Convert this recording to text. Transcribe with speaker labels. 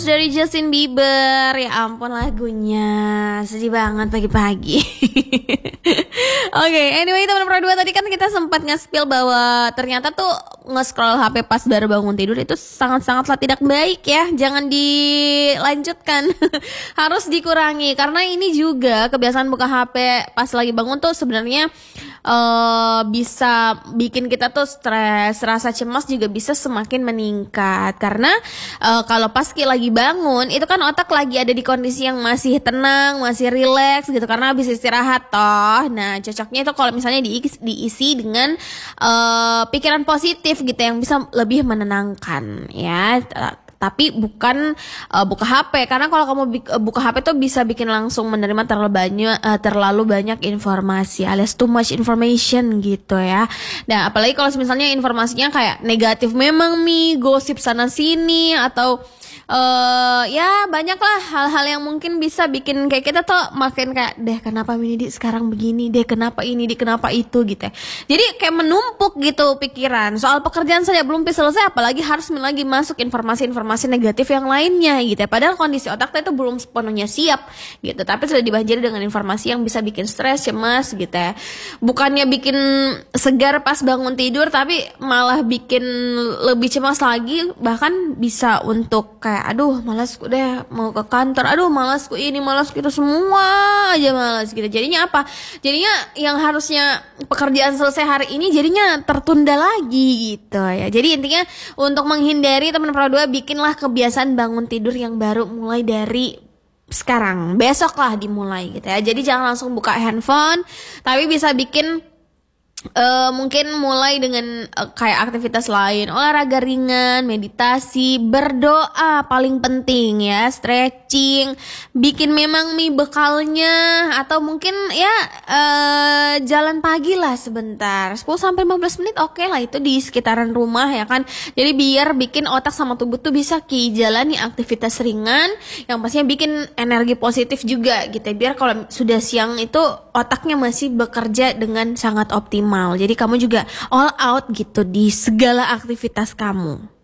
Speaker 1: dari Justin Bieber. Ya ampun lagunya sedih banget pagi-pagi. Oke, anyway teman Pro 2, tadi kan kita sempat nge-spill bahwa ternyata tuh nge-scroll HP pas baru bangun tidur itu sangat-sangatlah tidak baik ya. Jangan dilanjutkan. Harus dikurangi karena ini juga kebiasaan buka HP pas lagi bangun tuh sebenarnya bisa bikin kita tuh stres, rasa cemas juga bisa semakin meningkat karena kalau pas lagi bangun itu kan otak lagi ada di kondisi yang masih tenang, masih rileks gitu karena habis istirahat toh. Nah cocoknya itu kalau misalnya diisi dengan pikiran positif gitu yang bisa lebih menenangkan ya. Tapi bukan buka HP karena kalau kamu buka HP tuh bisa bikin langsung menerima terlalu banyak informasi alias too much information gitu ya. Nah apalagi kalau misalnya informasinya kayak negatif memang gosip sana sini atau ya banyak lah hal-hal yang mungkin bisa bikin kayak kita tuh makin kayak deh kenapa Mini sekarang begini, deh kenapa ini, deh kenapa itu gitu ya. Jadi kayak menumpuk gitu pikiran soal pekerjaan saja belum selesai apalagi harus lagi masuk informasi-informasi negatif yang lainnya gitu ya. Padahal kondisi otak itu belum sepenuhnya siap gitu, tapi sudah dibanjiri dengan informasi yang bisa bikin stres, cemas gitu ya. Bukannya bikin segar pas bangun tidur tapi malah bikin lebih cemas lagi, bahkan bisa untuk kayak aduh malas deh mau ke kantor, aduh malas ini malas itu semua aja malas gitu. Jadinya apa? Jadinya yang harusnya pekerjaan selesai hari ini jadinya tertunda lagi gitu ya. Jadi intinya untuk menghindari teman Pro 2, bikinlah kebiasaan bangun tidur yang baru mulai dari sekarang, besok lah dimulai gitu ya. Jadi jangan langsung buka handphone, tapi bisa bikin mungkin mulai dengan kayak aktivitas lain, olahraga ringan, meditasi, berdoa paling penting ya, stretching, bikin memang bekalnya atau mungkin ya jalan pagi lah sebentar 10-15 menit oke lah itu di sekitaran rumah ya kan. Jadi biar bikin otak sama tubuh tuh bisa jalani aktivitas ringan yang pastinya bikin energi positif juga gitu ya. Biar kalau sudah siang itu otaknya masih bekerja dengan sangat optimal. Jadi kamu juga all out gitu di segala aktivitas kamu.